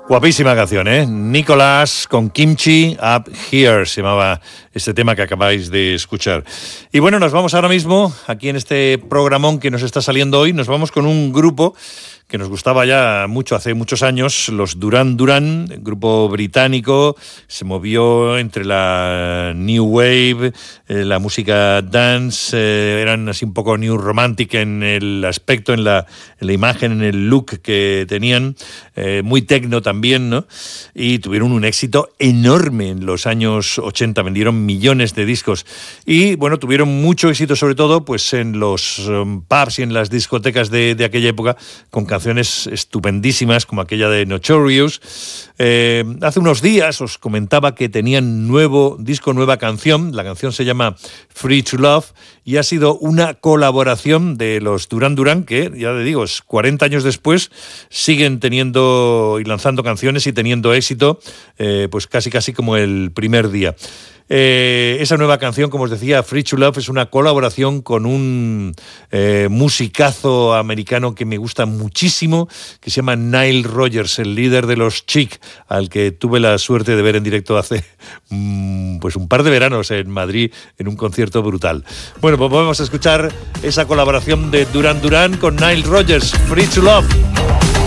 Guapísima canción, ¿eh? Nicolás con Kimchi, Up Here, se llamaba este tema que acabáis de escuchar. Y bueno, nos vamos ahora mismo, aquí en este programón que nos está saliendo hoy, nos vamos con un grupo que nos gustaba ya mucho, hace muchos años, los Duran Duran, grupo británico, se movió entre la New Wave, la música dance, eran así un poco New Romantic en el aspecto, en la imagen, en el look que tenían, muy techno también, ¿no? Y tuvieron un éxito enorme en los años 80, vendieron millones de discos y, bueno, tuvieron mucho éxito sobre todo pues en los pubs y en las discotecas de aquella época, con canciones estupendísimas como aquella de Notorious. Hace unos días os comentaba que tenían nuevo disco, nueva canción. La canción se llama Free to Love y ha sido una colaboración de los Duran Duran que, ya te digo, 40 años después siguen teniendo y lanzando canciones y teniendo éxito, pues casi como el primer día. Esa nueva canción, como os decía, Free to Love, es una colaboración con un musicazo americano que me gusta muchísimo, que se llama Nile Rodgers, el líder de los Chic, al que tuve la suerte de ver en directo hace pues un par de veranos en Madrid en un concierto brutal. Bueno, pues vamos a escuchar esa colaboración de Duran Duran con Nile Rodgers, Free to Love.